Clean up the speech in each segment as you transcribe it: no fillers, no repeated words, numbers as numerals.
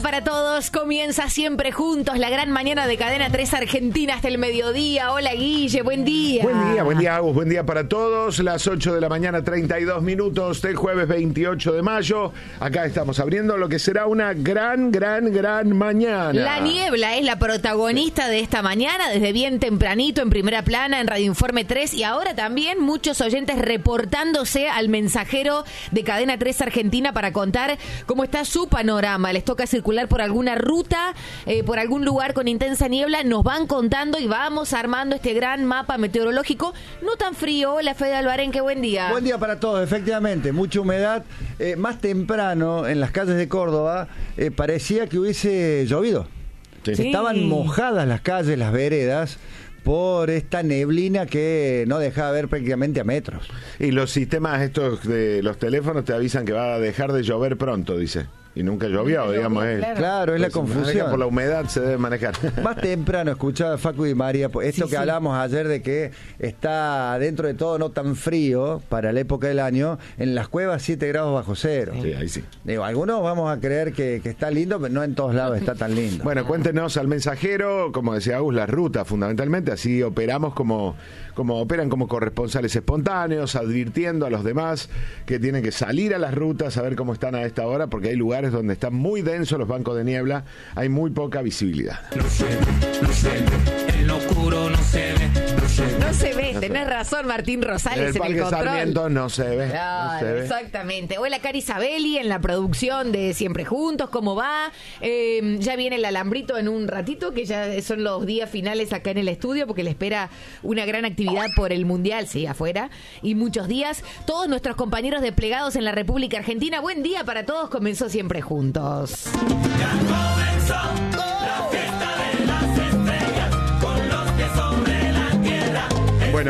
para todos. Comienza siempre juntos la gran mañana de Cadena 3 Argentina hasta el mediodía. Hola Guille, buen día. Buen día Agus, buen día para todos. Las 8 de la mañana, 32 minutos del jueves 28 de mayo. Acá estamos abriendo lo que será una gran mañana. La niebla es la protagonista de esta mañana, desde bien tempranito en Primera Plana, en Radio Informe 3, y ahora también muchos oyentes reportándose al mensajero de Cadena 3 Argentina para contar cómo está su panorama. Les toca circular por alguna ruta, por algún lugar con intensa niebla. Nos van contando y vamos armando este gran mapa meteorológico. No tan frío. Hola, Fede Albarén, qué buen día. Buen día para todos, efectivamente. Mucha humedad. Más temprano, en las calles de Córdoba, parecía que hubiese llovido. Sí. Estaban mojadas las calles, las veredas, por esta neblina que no dejaba ver prácticamente a metros. Y los sistemas estos de los teléfonos te avisan que va a dejar de llover pronto, dice. Y nunca llovió, digamos. Claro, es la confusión. Por la humedad se debe manejar. Más temprano escuchaba a Facu y María, esto que hablábamos ayer de que está dentro de todo no tan frío para la época del año, en las cuevas 7 grados bajo cero. Sí, ahí sí. Digo, algunos vamos a creer que está lindo, pero no en todos lados está tan lindo. Bueno, cuéntenos al mensajero, como decía Agus, las rutas fundamentalmente, así operamos como operan como corresponsales espontáneos, advirtiendo a los demás que tienen que salir a las rutas a ver cómo están a esta hora, porque hay lugares donde están muy densos los bancos de niebla, hay muy poca visibilidad. No se ve, el oscuro no se ve. No se ve, tenés razón, Martín Rosales En el Parque control. Sarmiento no se ve. Claro, no se ve. exactamente. Hola, Cari Sabelli en la producción de Siempre Juntos, ¿cómo va? Ya viene el alambrito en un ratito, que ya son los días finales acá en el estudio, porque le espera una gran actividad por el Mundial, sí, afuera, y muchos días. Todos nuestros compañeros desplegados en la República Argentina, buen día para todos, comenzó Siempre Juntos. Ya comenzó la fiesta de las estrellas con los que sobre la tierra. Bueno,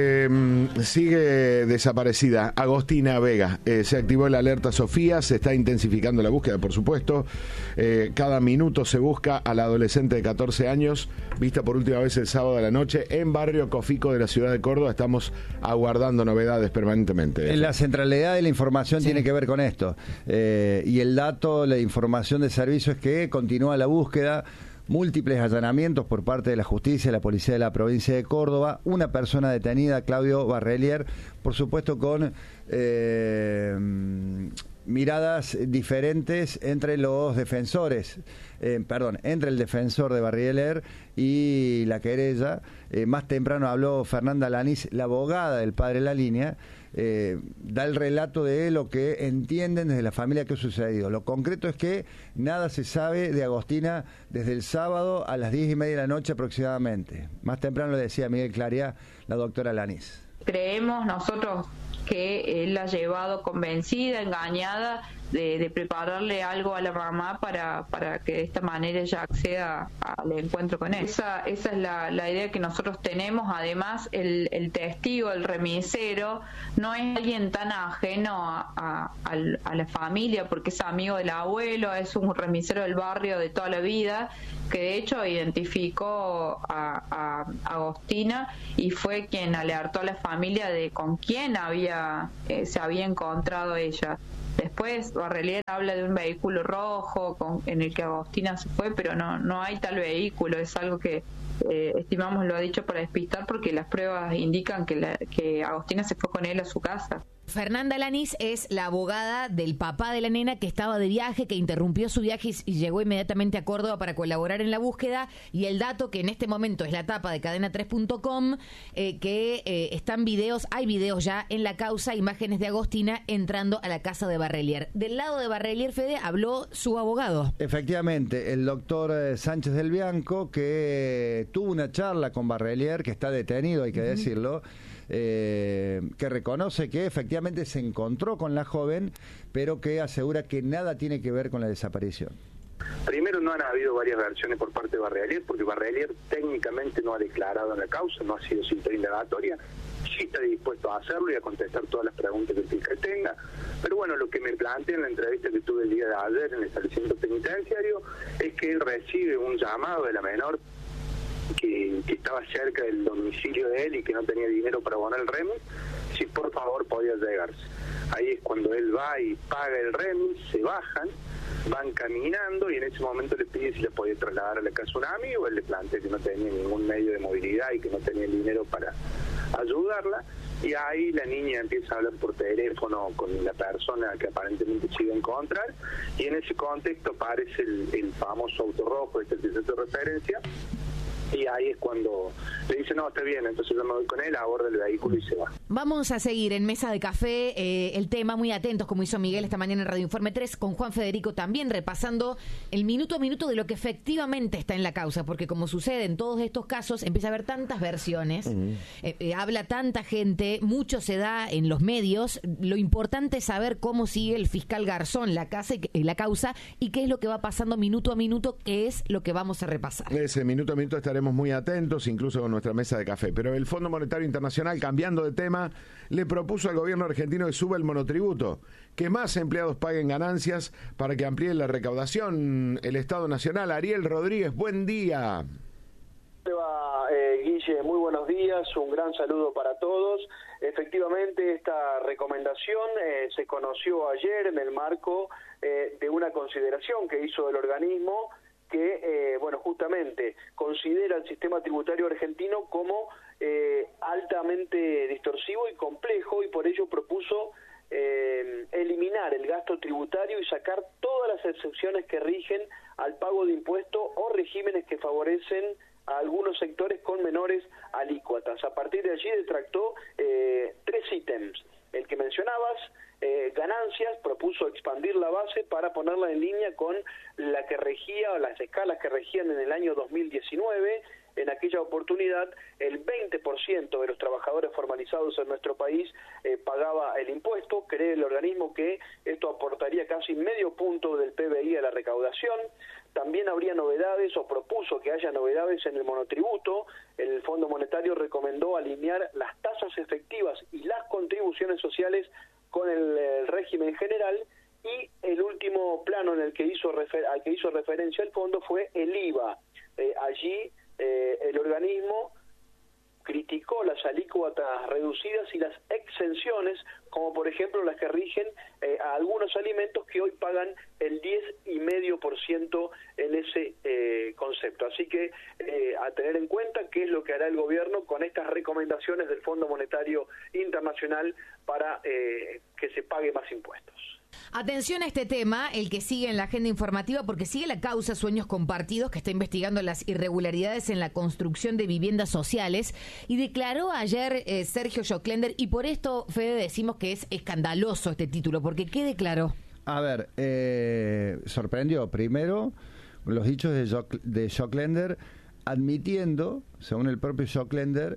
sigue desaparecida Agostina Vega. Se activó la alerta Sofía, se está intensificando la búsqueda, por supuesto. Cada minuto se busca a la adolescente de 14 años, vista por última vez el sábado de la noche en Barrio Cofico de la ciudad de Córdoba. Estamos aguardando novedades permanentemente. En la centralidad de la información tiene que ver con esto. Y el dato, la información de servicio es que continúa la búsqueda. Múltiples allanamientos por parte de la justicia, la policía de la provincia de Córdoba, una persona detenida, Claudio Barrelier, por supuesto con miradas diferentes entre los defensores, entre el defensor de Barrelier y la querella. Más temprano habló Fernanda Lanís, la abogada del padre de la línea. Da el relato de lo que entienden desde la familia que ha sucedido. Lo concreto es que nada se sabe de Agostina desde el sábado a las 10:30 de la noche aproximadamente. Más temprano le decía Miguel Claria, la doctora Lanís. Creemos nosotros que él la ha llevado convencida, engañada, de prepararle algo a la mamá para que de esta manera ella acceda al encuentro con él. Esa es la idea que nosotros tenemos. Además, el testigo, el remisero, no es alguien tan ajeno a la familia, porque es amigo del abuelo, es un remisero del barrio de toda la vida, que de hecho identificó a Agostina y fue quien alertó a la familia de con quién se había encontrado ella. Después Barrelier habla de un vehículo rojo en el que Agostina se fue, pero no hay tal vehículo. Es algo que estimamos lo ha dicho para despistar, porque las pruebas indican que Agostina se fue con él a su casa. Fernanda Lanís es la abogada del papá de la nena que estaba de viaje, que interrumpió su viaje y llegó inmediatamente a Córdoba para colaborar en la búsqueda. Y el dato que en este momento es la tapa de cadena3.com, están hay videos ya en la causa, imágenes de Agostina entrando a la casa de Barrelier. Del lado de Barrelier, Fede, habló su abogado. Efectivamente, el doctor Sánchez del Bianco, que tuvo una charla con Barrelier, que está detenido, hay que decirlo, que reconoce que efectivamente se encontró con la joven, pero que asegura que nada tiene que ver con la desaparición. Primero, no han habido varias versiones por parte de Barrelier, porque Barrelier técnicamente no ha declarado en la causa, no ha sido cita indagatoria. Sí está dispuesto a hacerlo y a contestar todas las preguntas que el fiscal tenga. Pero bueno, lo que me plantea en la entrevista que tuve el día de ayer en el establecimiento penitenciario es que él recibe un llamado de la menor que estaba cerca del domicilio de él y que no tenía dinero para abonar el remis. si por favor podía llegarse. Ahí es cuando él va y paga el remis, se bajan, van caminando y en ese momento le pide si le podía trasladar a la casa a un amigo. Él le plantea que no tenía ningún medio de movilidad y que no tenía dinero para ayudarla, y ahí la niña empieza a hablar por teléfono con la persona que aparentemente se iba a encontrar, y en ese contexto aparece el famoso auto rojo, este que es de referencia, y ahí es cuando le dice, no, está bien, entonces yo me voy con él, aborda el vehículo y se va. Vamos a seguir en Mesa de Café el tema, muy atentos, como hizo Miguel esta mañana en Radio Informe 3, con Juan Federico también, repasando el minuto a minuto de lo que efectivamente está en la causa, porque como sucede en todos estos casos, empieza a haber tantas versiones, habla tanta gente, mucho se da en los medios, lo importante es saber cómo sigue el fiscal Garzón la causa y qué es lo que va pasando minuto a minuto, que es lo que vamos a repasar. Ese minuto a minuto estaremos muy atentos, incluso con nuestra mesa de café. Pero el Fondo Monetario Internacional, cambiando de tema, le propuso al gobierno argentino que suba el monotributo, que más empleados paguen ganancias para que amplíe la recaudación el Estado Nacional. Ariel Rodríguez, buen día. Guille, muy buenos días, un gran saludo para todos. Efectivamente, esta recomendación se conoció ayer en el marco de una consideración que hizo el organismo que, justamente considera el sistema tributario argentino como altamente distorsivo y complejo, y por ello propuso eliminar el gasto tributario y sacar todas las excepciones que rigen al pago de impuestos o regímenes que favorecen a algunos sectores con menores alícuotas. A partir de allí detractó 3 ítems. El que mencionabas, ganancias, propuso expandir la base para ponerla en línea con la que regía, o las escalas que regían en el año 2019. En aquella oportunidad, el 20% de los trabajadores formalizados en nuestro país pagaba el impuesto. Cree el organismo que esto aportaría casi medio punto del PBI a la recaudación. También habría novedades, o propuso que haya novedades en el monotributo. El Fondo Monetario recomendó alinear las tasas efectivas y las contribuciones sociales con el régimen general, y el último plano en el que al que hizo referencia el fondo fue el IVA. Allí el organismo criticó las alícuotas reducidas y las exenciones, como por ejemplo las que rigen a algunos alimentos que hoy pagan el 10,5% en ese concepto. Así que a tener en cuenta qué es lo que hará el gobierno con estas recomendaciones del Fondo Monetario Internacional para que se pague más impuestos. Atención a este tema, el que sigue en la agenda informativa, porque sigue la causa Sueños Compartidos, que está investigando las irregularidades en la construcción de viviendas sociales, y declaró ayer Sergio Joclender, y por esto, Fede, decimos que es escandaloso este título, porque ¿qué declaró? A ver, sorprendió primero los dichos de Joclender, admitiendo, según el propio Joclender,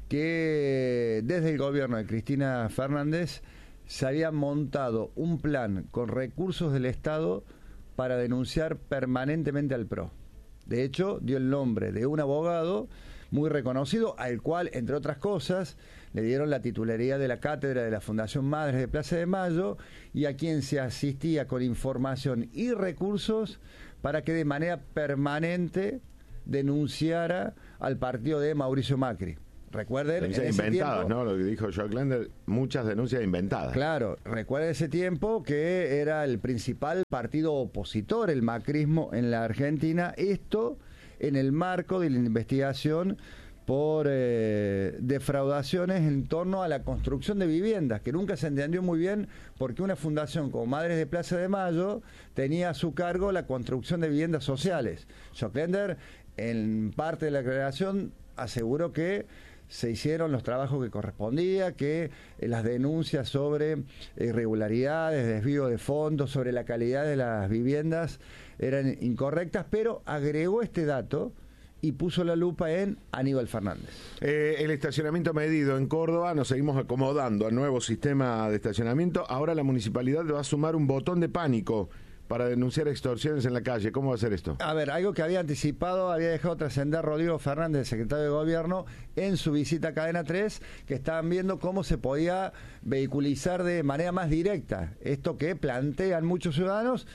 que desde el gobierno de Cristina Fernández se había montado un plan con recursos del Estado para denunciar permanentemente al PRO. De hecho, dio el nombre de un abogado muy reconocido, al cual, entre otras cosas, le dieron la titularidad de la cátedra de la Fundación Madres de Plaza de Mayo, y a quien se asistía con información y recursos para que de manera permanente denunciara al partido de Mauricio Macri. Recuerden, denuncias inventadas, ¿no? Lo que dijo Joclender, muchas denuncias inventadas. Claro, recuerden ese tiempo que era el principal partido opositor, el macrismo en la Argentina. Esto en el marco de la investigación por defraudaciones en torno a la construcción de viviendas, que nunca se entendió muy bien porque una fundación como Madres de Plaza de Mayo tenía a su cargo la construcción de viviendas sociales. Joclender, en parte de la declaración, aseguró que se hicieron los trabajos que correspondía, que las denuncias sobre irregularidades, desvío de fondos, sobre la calidad de las viviendas eran incorrectas, pero agregó este dato y puso la lupa en Aníbal Fernández. El estacionamiento medido en Córdoba, nos seguimos acomodando al nuevo sistema de estacionamiento. Ahora la municipalidad va a sumar un botón de pánico para denunciar extorsiones en la calle. ¿Cómo va a ser esto? A ver, algo que había anticipado, había dejado trascender Rodrigo Fernández, el secretario de Gobierno, en su visita a Cadena 3, que estaban viendo cómo se podía vehiculizar de manera más directa esto que plantean muchos ciudadanos.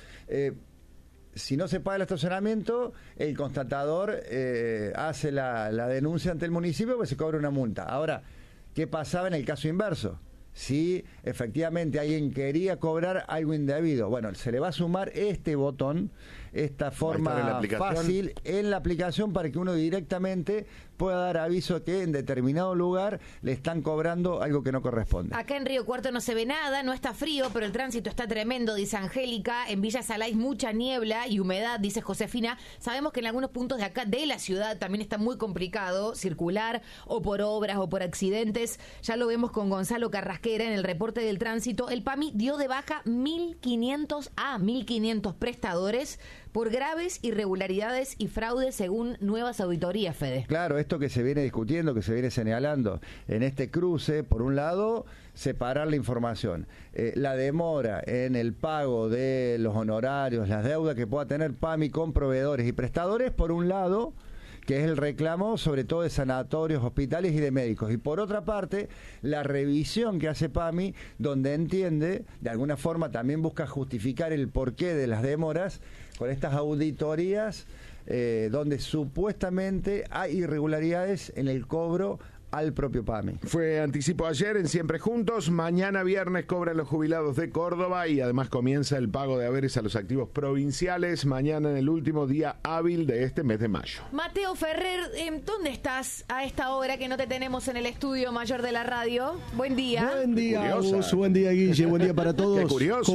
Si no se paga el estacionamiento, el constatador hace la denuncia ante el municipio, pues se cobra una multa. Ahora, ¿qué pasaba en el caso inverso? si efectivamente alguien quería cobrar algo indebido. Bueno, se le va a sumar este botón, esta forma fácil en la aplicación para que uno directamente pueda dar aviso que en determinado lugar le están cobrando algo que no corresponde. Acá en Río Cuarto no se ve nada, no está frío, pero el tránsito está tremendo, dice Angélica. En Villa Salais mucha niebla y humedad, dice Josefina. Sabemos que en algunos puntos de acá de la ciudad también está muy complicado circular, o por obras o por accidentes. Ya lo vemos con Gonzalo Carrasquera en el reporte del tránsito. El PAMI dio de baja 1.500 prestadores por graves irregularidades y fraudes según nuevas auditorías, Fede. Claro, esto que se viene discutiendo, que se viene señalando en este cruce, por un lado, separar la información. La demora en el pago de los honorarios, las deudas que pueda tener PAMI con proveedores y prestadores, por un lado, que es el reclamo sobre todo de sanatorios, hospitales y de médicos. Y por otra parte, la revisión que hace PAMI, donde entiende, de alguna forma también busca justificar el porqué de las demoras con estas auditorías, donde supuestamente hay irregularidades en el cobro al propio PAMI. Fue anticipo ayer en Siempre Juntos. Mañana viernes cobran los jubilados de Córdoba y además comienza el pago de haberes a los activos provinciales. Mañana en el último día hábil de este mes de mayo. Mateo Ferrer, ¿dónde estás a esta hora que no te tenemos en el estudio mayor de la radio? Buen día. Buen día, Agus, buen día, Guille, buen día para todos. Qué curiosa.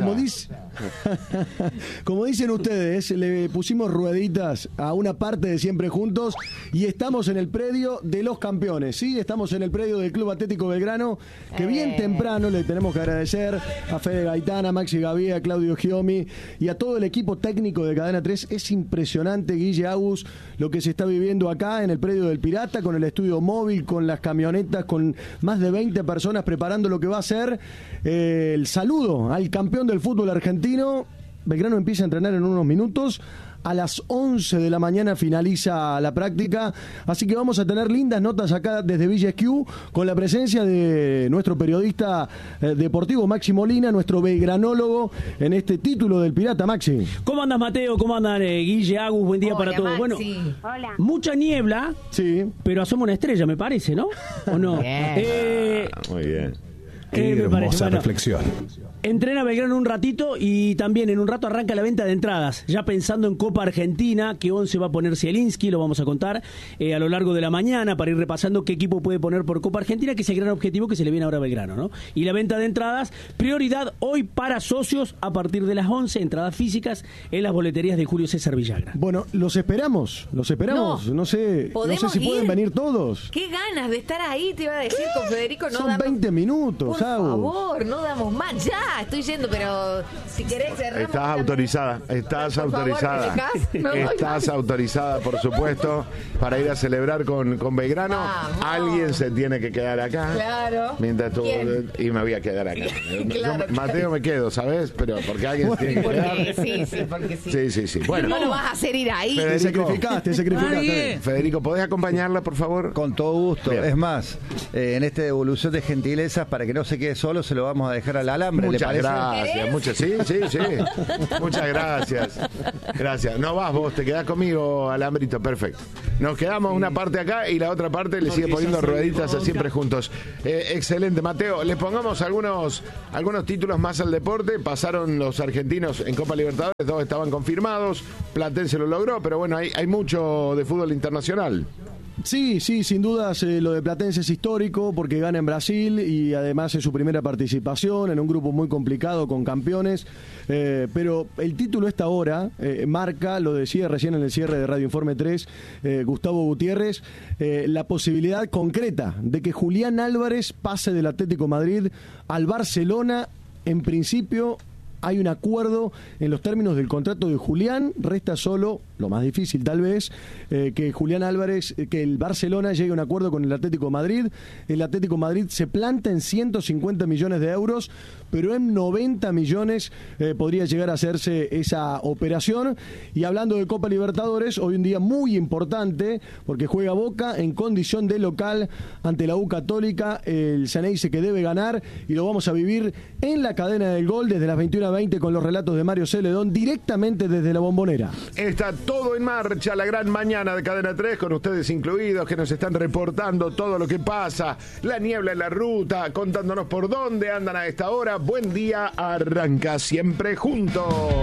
Como dicen ustedes, le pusimos rueditas a una parte de Siempre Juntos y estamos en el predio de los campeones, ¿sí? Estamos en el predio del Club Atlético Belgrano, que bien temprano le tenemos que agradecer a Fede Gaitán, a Maxi Gavía, a Claudio Giomi y a todo el equipo técnico de Cadena 3. Es impresionante, Guille, Agus, lo que se está viviendo acá en el predio del Pirata, con el estudio móvil, con las camionetas, con más de 20 personas preparando lo que va a ser el saludo al campeón del fútbol argentino. Belgrano empieza a entrenar en unos minutos. A las 11 de la mañana finaliza la práctica, así que vamos a tener lindas notas acá desde Villa Esquiú, con la presencia de nuestro periodista deportivo Maxi Molina, nuestro belgranólogo en este título del Pirata. Maxi. ¿Cómo andas, Mateo? ¿Cómo andan, Guille, Agus? Buen día. Hola, para todos. Bueno, hola. Mucha niebla, sí, pero asoma una estrella, me parece, ¿no? ¿O no? Muy bien. Qué hermosa reflexión. Entrena Belgrano un ratito y también en un rato arranca la venta de entradas, ya pensando en Copa Argentina, que 11 va a poner Zielinski, lo vamos a contar a lo largo de la mañana para ir repasando qué equipo puede poner por Copa Argentina, que es el gran objetivo que se le viene ahora a Belgrano, ¿no? Y la venta de entradas, prioridad hoy para socios a partir de las 11, entradas físicas en las boleterías de Julio César Villagra. Bueno, los esperamos. No sé si pueden venir todos. Qué ganas de estar ahí, te iba a decir con Federico. No son damos... 20 minutos, Por favor, no damos más, ya. Estoy yendo, pero si querés cerramos. Estás autorizada, estás autorizada, por supuesto, para ir a celebrar con Belgrano. Alguien se tiene que quedar acá. Claro. Mientras tú, y me voy a quedar acá. Claro, Mateo me quedo, ¿sabes? Pero porque alguien se tiene que quedar. Porque sí. Sí. Bueno, no lo vas a hacer ir ahí. Te sacrificaste. Federico, ¿podés acompañarla, por favor? Con todo gusto. Bien. Es más, en esta devolución de gentilezas, para que no se quede solo, se lo vamos a dejar al alambre. Muchas ¿le parece? gracias. Sí. Muchas gracias. No vas vos, te quedás conmigo, Alambrito, perfecto. Nos quedamos una parte acá y la otra parte le sigue poniendo rueditas a Siempre Juntos. Excelente, Mateo. Les pongamos algunos títulos más al deporte. Pasaron los argentinos en Copa Libertadores, 2 estaban confirmados. Platense lo logró, pero bueno, hay mucho de fútbol internacional. Sí, sin dudas lo de Platense es histórico porque gana en Brasil y además es su primera participación en un grupo muy complicado con campeones, pero el título esta hora marca, lo decía recién en el cierre de Radio Informe 3 Gustavo Gutiérrez, la posibilidad concreta de que Julián Álvarez pase del Atlético Madrid al Barcelona. En principio hay un acuerdo en los términos del contrato de Julián, resta solo, lo más difícil tal vez, que Julián Álvarez, que el Barcelona llegue a un acuerdo con el Atlético de Madrid. El Atlético de Madrid se planta en 150 millones de euros, pero en 90 millones podría llegar a hacerse esa operación. Y hablando de Copa Libertadores, hoy un día muy importante, porque juega Boca en condición de local ante la U Católica, el Ceneice que debe ganar, y lo vamos a vivir en la cadena del gol desde las 21:20 21:20 con los relatos de Mario Celedón directamente desde la Bombonera. Está todo en marcha, la gran mañana de Cadena 3, con ustedes incluidos, que nos están reportando todo lo que pasa, la niebla en la ruta, contándonos por dónde andan a esta hora. Buen día, arranca siempre juntos.